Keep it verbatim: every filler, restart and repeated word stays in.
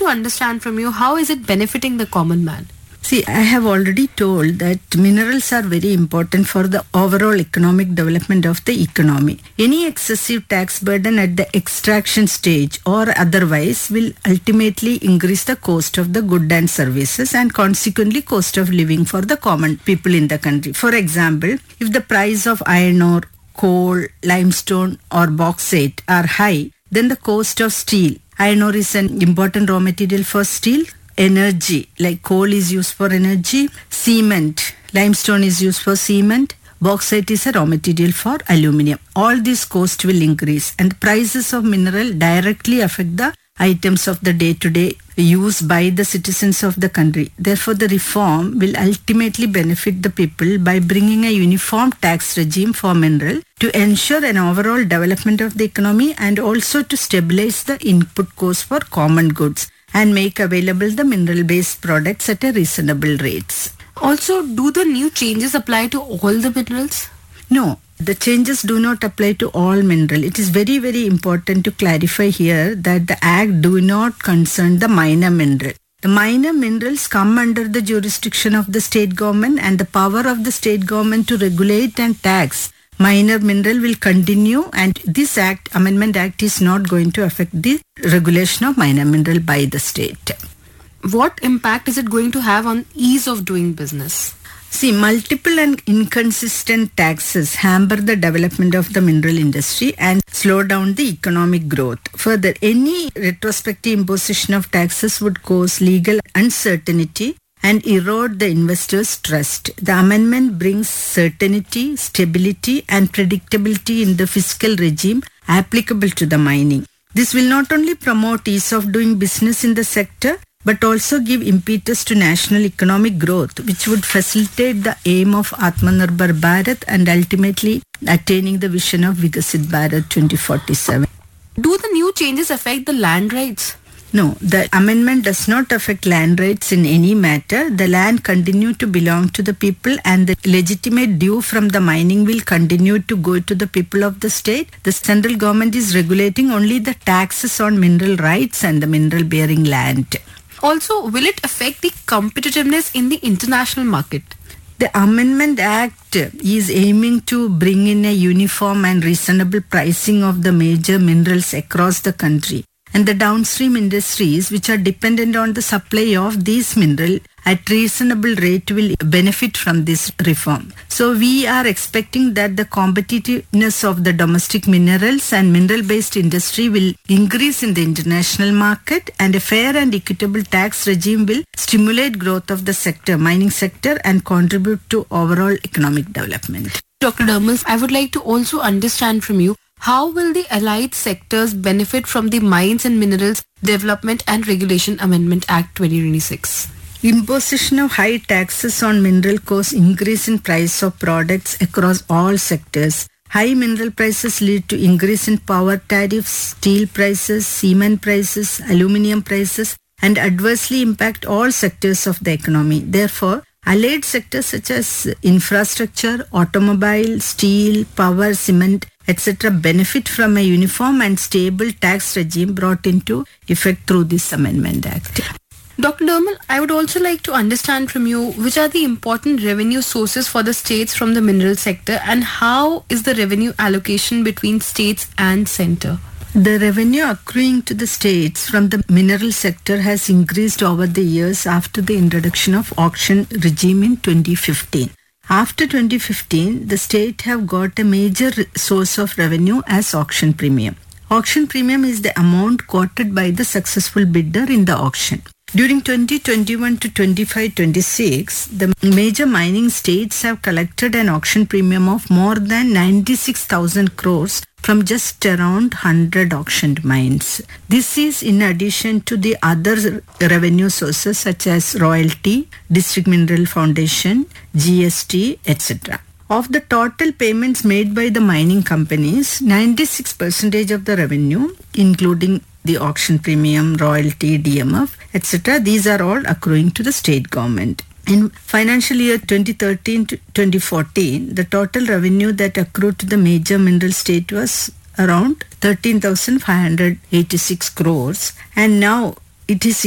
understand from you, how is it benefiting the common man? See, I have already told that minerals are very important for the overall economic development of the economy. Any excessive tax burden at the extraction stage or otherwise will ultimately increase the cost of the goods and services and consequently cost of living for the common people in the country. For example, if the price of iron ore, coal, limestone or bauxite are high, then the cost of steel. Iron ore is an important raw material for steel. Energy, like coal is used for energy, cement, limestone is used for cement, bauxite is a raw material for aluminium. All these costs will increase and prices of mineral directly affect the items of the day-to-day use by the citizens of the country. Therefore, the reform will ultimately benefit the people by bringing a uniform tax regime for mineral to ensure an overall development of the economy and also to stabilize the input cost for common goods and make available the mineral-based products at a reasonable rates. Also, do the new changes apply to all the minerals? No, the changes do not apply to all mineral. It is very, very important to clarify here that the Act do not concern the minor mineral. The minor minerals come under the jurisdiction of the state government, and the power of the state government to regulate and tax minor mineral will continue, and this act, Amendment Act, is not going to affect the regulation of minor mineral by the state. What impact is it going to have on ease of doing business? See, multiple and inconsistent taxes hamper the development of the mineral industry and slow down the economic growth. Further, any retrospective imposition of taxes would cause legal uncertainty and erode the investors' trust. The amendment brings certainty, stability and predictability in the fiscal regime applicable to the mining. This will not only promote ease of doing business in the sector, but also give impetus to national economic growth, which would facilitate the aim of Atmanirbhar Bharat and ultimately attaining the vision of Vikasit Bharat twenty forty-seven. Do the new changes affect the land rights? No, the amendment does not affect land rights in any matter. The land continue to belong to the people and the legitimate due from the mining will continue to go to the people of the state. The central government is regulating only the taxes on mineral rights and the mineral bearing land. Also, will it affect the competitiveness in the international market? The Amendment Act is aiming to bring in a uniform and reasonable pricing of the major minerals across the country. And the downstream industries which are dependent on the supply of these minerals at reasonable rate will benefit from this reform. So we are expecting that the competitiveness of the domestic minerals and mineral-based industry will increase in the international market, and a fair and equitable tax regime will stimulate growth of the sector, mining sector, and contribute to overall economic development. Doctor Dharmal, I would like to also understand from you, how will the allied sectors benefit from the Mines and Minerals Development and Regulation Amendment Act twenty twenty-six? Imposition of high taxes on mineral cause increase in price of products across all sectors. High mineral prices lead to increase in power tariffs, steel prices, cement prices, aluminium prices, and adversely impact all sectors of the economy. Therefore, allied sectors such as infrastructure, automobile, steel, power, cement, et cetera benefit from a uniform and stable tax regime brought into effect through this Amendment Act. Doctor Dharmal, I would also like to understand from you which are the important revenue sources for the states from the mineral sector and how is the revenue allocation between states and centre? The revenue accruing to the states from the mineral sector has increased over the years after the introduction of auction regime in twenty fifteen. After twenty fifteen, the state have got a major source of revenue as auction premium. Auction premium is the amount quoted by the successful bidder in the auction. During twenty twenty-one to twenty-five twenty-six, the major mining states have collected an auction premium of more than ninety-six thousand crores from just around one hundred auctioned mines. This is in addition to the other revenue sources such as royalty, District Mineral Foundation, G S T, et cetera. Of the total payments made by the mining companies, ninety-six percent of the revenue, including the auction premium, royalty, D M F, et cetera, these are all accruing to the state government. In financial year twenty thirteen to twenty fourteen, the total revenue that accrued to the major mineral state was around thirteen thousand five hundred eighty-six crores, and now it is